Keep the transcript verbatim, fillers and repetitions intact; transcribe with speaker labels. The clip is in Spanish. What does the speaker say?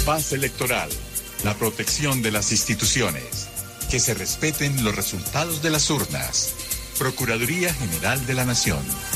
Speaker 1: Paz electoral, la protección de las instituciones, que se respeten los resultados de las urnas. Procuraduría General de la Nación.